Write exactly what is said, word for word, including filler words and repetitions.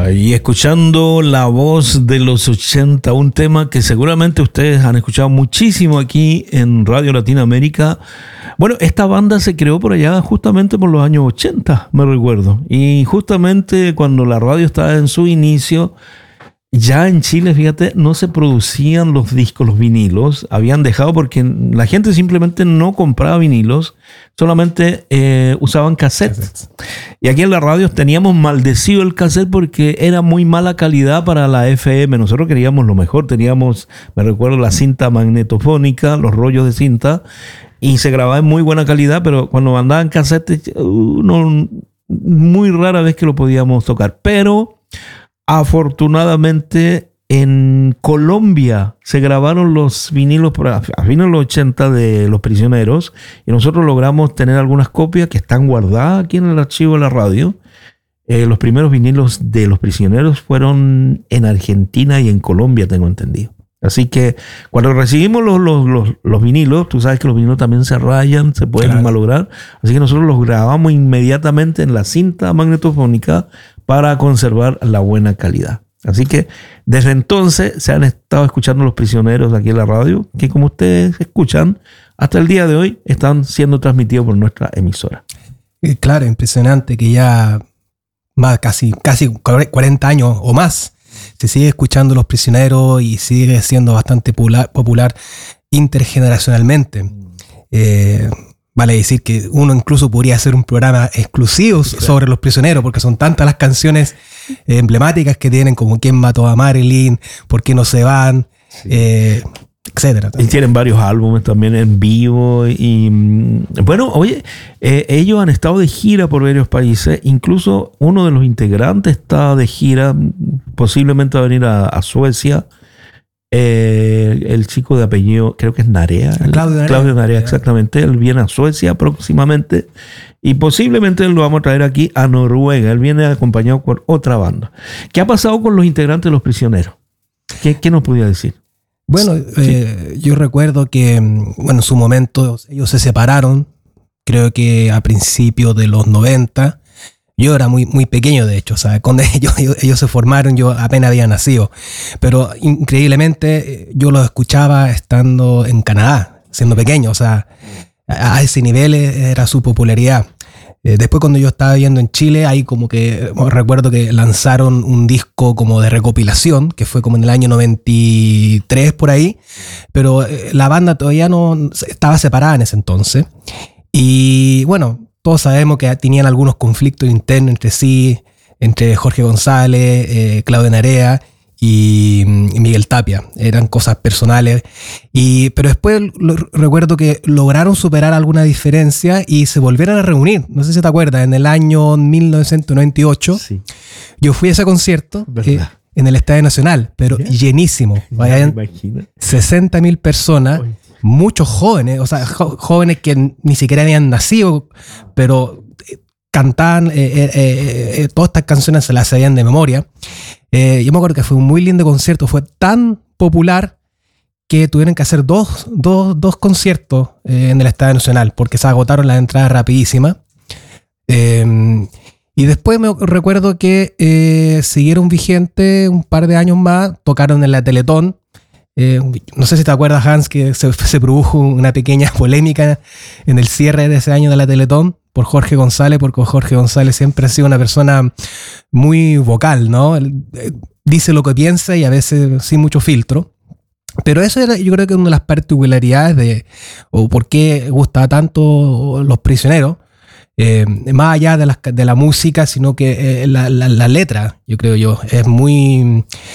Y escuchando la voz de los ochenta, un tema que seguramente ustedes han escuchado muchísimo aquí en Radio Latinoamérica. Bueno, esta banda se creó por allá justamente por los años ochenta, me recuerdo. Y justamente cuando la radio estaba en su inicio, ya en Chile, fíjate, no se producían los discos, los vinilos. Habían dejado porque la gente simplemente no compraba vinilos, solamente eh, usaban cassettes. Y aquí en la radio teníamos maldecido el cassette porque era muy mala calidad para la F M. Nosotros queríamos lo mejor. Teníamos, me recuerdo, la cinta magnetofónica, los rollos de cinta, y se grababa en muy buena calidad, pero cuando mandaban cassettes, uh, no, muy rara vez que lo podíamos tocar. Pero afortunadamente en Colombia se grabaron los vinilos a fines de los ochenta de Los Prisioneros y nosotros logramos tener algunas copias que están guardadas aquí en el archivo de la radio. Eh, los primeros vinilos de Los Prisioneros fueron en Argentina y en Colombia, tengo entendido. Así que cuando recibimos los, los, los, los vinilos, tú sabes que los vinilos también se rayan, se pueden claro. malograr. Así que nosotros los grabamos inmediatamente en la cinta magnetofónica para conservar la buena calidad. Así que desde entonces se han estado escuchando Los Prisioneros aquí en la radio, que como ustedes escuchan, hasta el día de hoy están siendo transmitidos por nuestra emisora. Claro, impresionante que ya más casi, casi cuarenta años o más se sigue escuchando Los Prisioneros y sigue siendo bastante popular, popular intergeneracionalmente. Eh, Vale decir que uno incluso podría hacer un programa exclusivo sí, claro. sobre Los Prisioneros, porque son tantas las canciones emblemáticas que tienen, como ¿Quién mató a Marilyn?, ¿Por qué no se van?, sí. eh, etcétera. Y tienen varios álbumes también en vivo. Y bueno, oye, eh, ellos han estado de gira por varios países. Incluso uno de los integrantes está de gira, posiblemente va a venir a, a Suecia. Eh, el chico de apellido, creo que es Narea. Claudio Narea. Claudio Narea, exactamente. Él viene a Suecia próximamente y posiblemente lo vamos a traer aquí a Noruega. Él viene acompañado por otra banda. ¿Qué ha pasado con los integrantes de Los Prisioneros? ¿Qué, qué nos podía decir? Bueno, sí. eh, yo recuerdo que bueno, en su momento ellos se separaron, creo que a principios de los noventa. Yo era muy, muy pequeño, de hecho, o sea, cuando ellos, ellos, ellos se formaron, yo apenas había nacido. Pero increíblemente yo los escuchaba estando en Canadá, siendo pequeño, o sea, a ese nivel era su popularidad. Eh, después cuando yo estaba viviendo en Chile, ahí como que bueno, recuerdo que lanzaron un disco como de recopilación, que fue como en el año noventa y tres por ahí, pero eh, la banda todavía no estaba separada en ese entonces. Y bueno, todos sabemos que tenían algunos conflictos internos entre sí, entre Jorge González, eh, Claudio Narea y, y Miguel Tapia. Eran cosas personales. Y, pero después lo, recuerdo que lograron superar alguna diferencia y se volvieron a reunir. No sé si te acuerdas, en el año mil novecientos noventa y ocho, sí. Yo fui a ese concierto eh, en el Estadio Nacional, pero ¿yeah? llenísimo. Habían sesenta mil personas. Oye. Muchos jóvenes, o sea, jo- jóvenes que ni siquiera habían nacido, pero cantaban, eh, eh, eh, todas estas canciones se las sabían de memoria. Eh, yo me acuerdo que fue un muy lindo concierto, fue tan popular que tuvieron que hacer dos, dos, dos conciertos eh, en el Estadio Nacional, porque se agotaron las entradas rapidísimas. Eh, y después me recuerdo que eh, siguieron vigentes un par de años más, tocaron en la Teletón. Eh, no sé si te acuerdas, Hans, que se, se produjo una pequeña polémica en el cierre de ese año de la Teletón por Jorge González, porque Jorge González siempre ha sido una persona muy vocal, ¿no? Él, eh, dice lo que piensa y a veces sin mucho filtro. Pero eso era, yo creo que una de las particularidades de, o por qué gusta tanto Los Prisioneros, eh, más allá de la, de la música, sino que eh, la, la, la letra, yo creo yo, es muy,